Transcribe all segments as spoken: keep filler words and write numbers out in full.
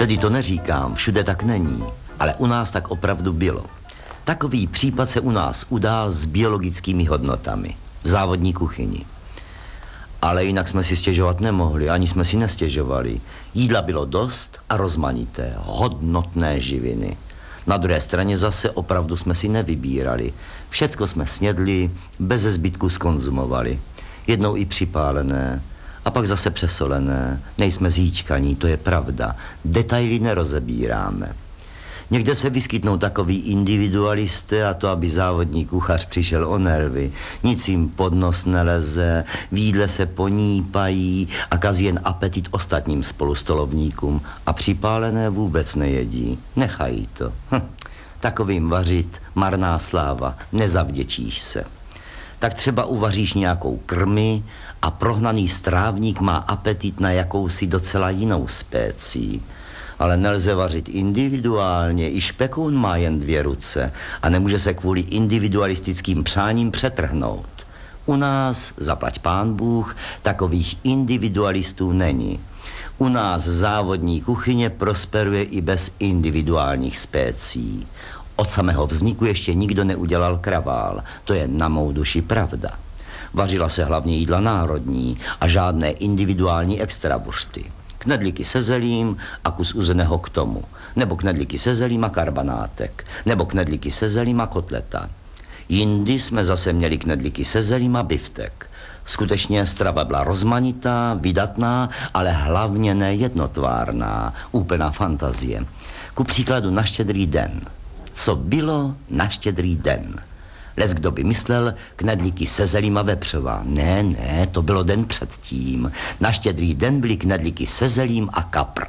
Tedy to neříkám, všude tak není, ale u nás tak opravdu bylo. Takový případ se u nás udál s biologickými hodnotami v závodní kuchyni. Ale jinak jsme si stěžovat nemohli, ani jsme si nestěžovali. Jídla bylo dost a rozmanité, hodnotné živiny. Na druhé straně zase opravdu jsme si nevybírali. Všecko jsme snědli, beze zbytku skonzumovali. Jednou i připálené, a pak zase přesolené. Nejsme zíčkaní, to je pravda. Detaily nerozebíráme. Někde se vyskytnou takový individualisté a to, aby závodní kuchař přišel o nervy. Nic jim pod nos neleze, v jídle se ponípají a kazí jen apetit ostatním spolustolovníkům a připálené vůbec nejedí. Nechají to. Hm. Takovým vařit marná sláva, nezavděčíš se. Tak třeba uvaříš nějakou krmi a prohnaný strávník má apetit na jakousi docela jinou spécii. Ale nelze vařit individuálně, i špekoun má jen dvě ruce a nemůže se kvůli individualistickým přáním přetrhnout. U nás, zaplať pán Bůh, takových individualistů není. U nás závodní kuchyně prosperuje i bez individuálních spécií. Od samého vzniku ještě nikdo neudělal kravál, to je na mou duši pravda. Vařila se hlavně jídla národní a žádné individuální extrabušty. Knedlíky se zelím a kus uzeného k tomu. Nebo knedlíky se zelím a karbanátek. Nebo knedlíky se zelím a kotleta. Jindy jsme zase měli knedlíky se zelím a biftek. Skutečně strava byla rozmanitá, vydatná, ale hlavně nejednotvárná. Úplná fantazie. Ku příkladu na Štědrý den. Co bylo na Štědrý den? Les kdo by myslel knedlíky se zelím a vepřová. Ne, ne, to bylo den předtím. Na Štědrý den byly knedlíky se zelím a kapr.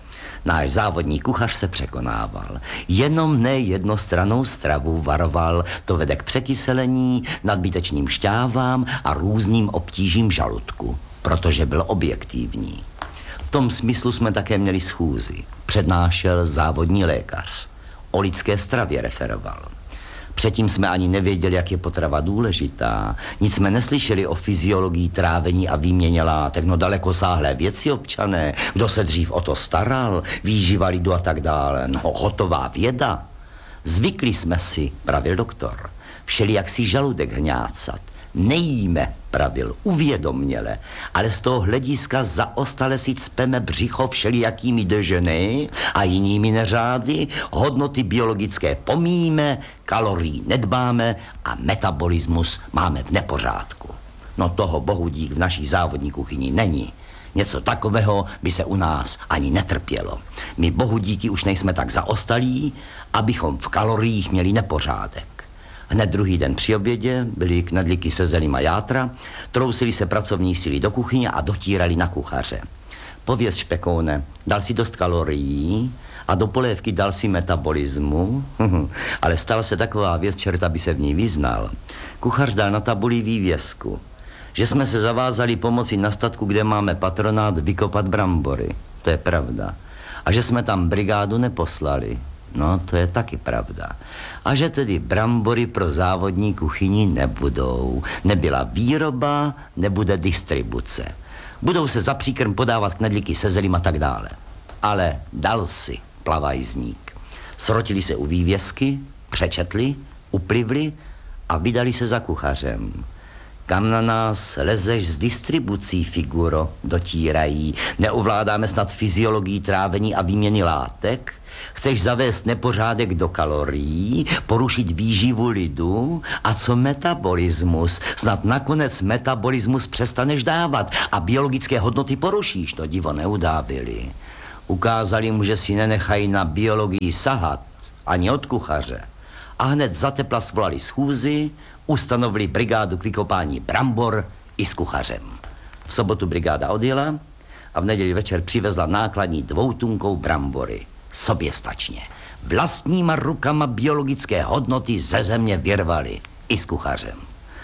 Náš závodní kuchař se překonával. Jenom ne jednostrannou stravu varoval, to vede k překyselení, nadbytečným šťávám a různým obtížím žaludku, protože byl objektivní. V tom smyslu jsme také měli schůzi. Přednášel závodní lékař. O lidské stravě referoval. Předtím jsme ani nevěděli, jak je potrava důležitá. Nic jsme neslyšeli o fyziologii trávení a výměně látek. No dalekosáhlé věci, občané. Kdo se dřív o to staral, výživa lidu a tak dále. No hotová věda. Zvykli jsme si, pravil doktor, všelijak si žaludek hňácat. Nejíme, pravil, uvědoměle, ale z toho hlediska zaostale si cpeme břicho všelijakými déjeuny a jinými neřády, hodnoty biologické pomíjíme, kalorií nedbáme a metabolismus máme v nepořádku. No toho bohu dík v naší závodní kuchyni není. Něco takového by se u nás ani netrpělo. My bohu díky už nejsme tak zaostalí, abychom v kaloriích měli nepořádek. Hned druhý den při obědě byly knedlíky se zelím a játra, trousili se pracovní síly do kuchyně a dotírali na kuchaře. Pověz, špekoune, dal si dost kalorií a do polévky dal si metabolismu, ale stala se taková věc, čerta by se v ní vyznal. Kuchař dal na tabuli vývězku, že jsme se zavázali pomoci na statku, kde máme patronát, vykopat brambory. To je pravda. A že jsme tam brigádu neposlali. No, to je taky pravda. A že tedy brambory pro závodní kuchyni nebudou. Nebyla výroba, nebude distribuce. Budou se za příkrm podávat knedlíky se zelím a tak dále. Ale dal si plavajzník. Srotili se u vývězky, přečetli, uplivli a vydali se za kuchařem. Kam na nás lezeš s distribucí, figuro, dotírají. Neovládáme snad fyziologii trávení a výměny látek? Chceš zavést nepořádek do kalorií, porušit výživu lidu? A co metabolismus? Snad nakonec metabolismus přestaneš dávat a biologické hodnoty porušíš, to divo neudávili. Ukázali mu, že si nenechají na biologii sahat, ani od kuchaře. A hned za tepla svolali schůzi, ustanovili brigádu k vykopání brambor i s kuchařem. V sobotu brigáda odjela a v neděli večer přivezla nákladní dvoutunkou brambory. Soběstačně. Vlastníma rukama biologické hodnoty ze země vyrvali. I s kuchařem.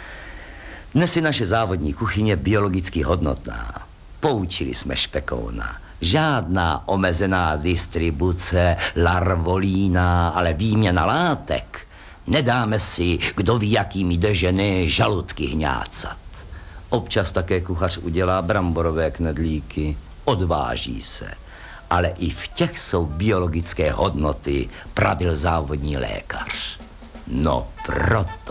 Dnes je naše závodní kuchyně biologicky hodnotná. Poučili jsme špekouna. Žádná omezená distribuce, larvolína, ale výměna látek. Nedáme si, kdo ví jakými déjeuny, žaludky hňácat. Občas také kuchař udělá bramborové knedlíky. Odváží se. ale i v těch jsou biologické hodnoty, pravil závodní lékař. No proto.